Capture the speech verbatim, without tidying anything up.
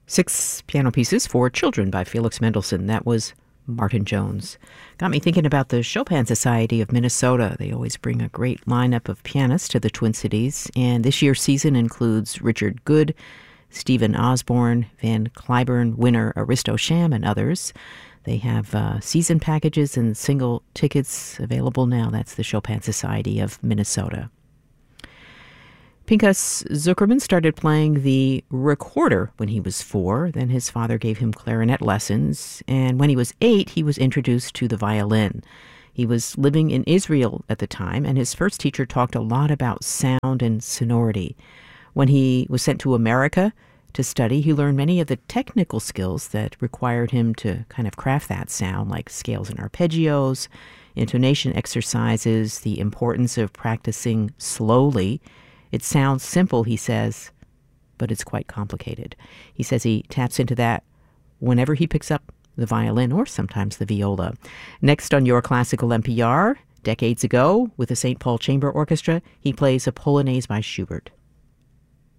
Six piano pieces for children by Felix Mendelssohn. That was Martin Jones. Got me thinking about the Chopin Society of Minnesota. They always bring a great lineup of pianists to the Twin Cities, and this year's season includes Richard Good, Stephen Osborne, Van Cliburn, winner Aristo Sham, and others. They have uh, season packages and single tickets available now. That's the Chopin Society of Minnesota. Pinchas Zuckerman started playing the recorder when he was four. Then his father gave him clarinet lessons. And when he was eight, he was introduced to the violin. He was living in Israel at the time, and his first teacher talked a lot about sound and sonority. When he was sent to America to study, he learned many of the technical skills that required him to kind of craft that sound, like scales and arpeggios, intonation exercises, the importance of practicing slowly. It sounds simple, he says, but it's quite complicated. He says he taps into that whenever he picks up the violin or sometimes the viola. Next on Your Classical N P R, decades ago, with the Saint Paul Chamber Orchestra, he plays a Polonaise by Schubert.